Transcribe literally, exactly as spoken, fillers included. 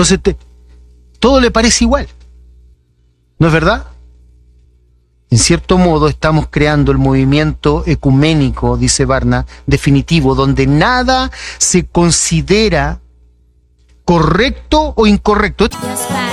Entonces te, todo le parece igual. ¿No es verdad? En cierto modo estamos creando el movimiento ecuménico, dice Barna, definitivo, donde nada se considera correcto o incorrecto.